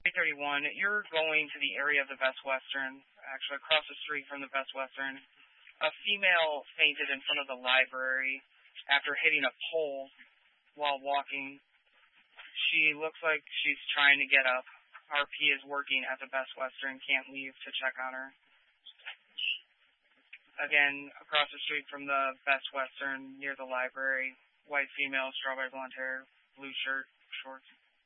331, you're going to the area of the Best Western, actually across the street from the Best Western. A female fainted in front of the library after hitting a pole while walking. She looks like she's trying to get up. RP is working at the Best Western, can't leave to check on her. Again, across the street from the Best Western, near the library, white female, strawberry blonde hair, blue shirt, shorts.